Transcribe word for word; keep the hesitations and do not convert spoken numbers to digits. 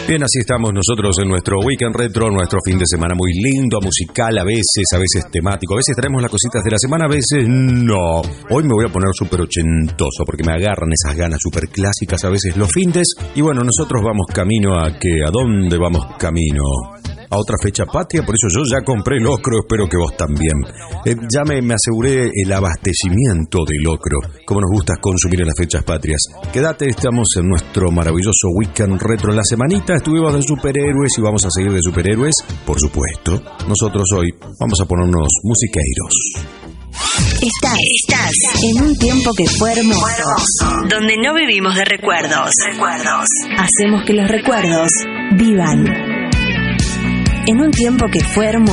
Bien, así estamos nosotros en nuestro Weekend Retro, nuestro fin de semana muy lindo, musical a veces, a veces temático, a veces traemos las cositas de la semana, a veces no. Hoy me voy a poner súper ochentoso porque me agarran esas ganas súper clásicas a veces los findes. Y bueno, nosotros vamos camino a que, ¿a dónde vamos camino? A otra fecha patria, por eso yo ya compré locro, espero que vos también. Eh, ya me, me aseguré el abastecimiento de locro, como nos gusta consumir en las fechas patrias. Quédate, estamos en nuestro maravilloso Weekend Retro. En la semanita estuvimos de superhéroes y vamos a seguir de superhéroes, por supuesto. Nosotros hoy vamos a ponernos musiqueiros. Estás, estás en un tiempo que fue hermoso, hermoso, donde no vivimos de recuerdos. recuerdos. Hacemos que los recuerdos vivan. En un tiempo que fue hermoso.